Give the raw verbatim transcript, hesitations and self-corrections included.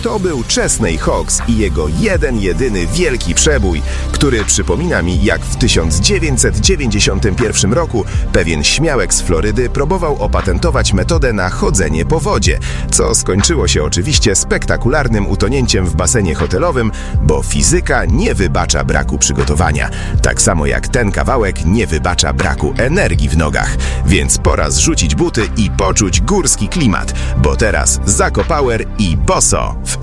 To był Chesney Hawkes i jego jeden jedyny wielki przebój, który przypomina mi, jak w tysiąc dziewięćset dziewięćdziesiątym pierwszym roku pewien śmiałek z Florydy próbował opatentować metodę na chodzenie po wodzie, co skończyło się oczywiście spektakularnym utonięciem w basenie hotelowym, bo fizyka nie wybacza braku przygotowania, tak samo jak ten kawałek nie wybacza braku energii w nogach. Więc pora zrzucić buty i poczuć górski klimat, bo teraz Zakopower i Boso w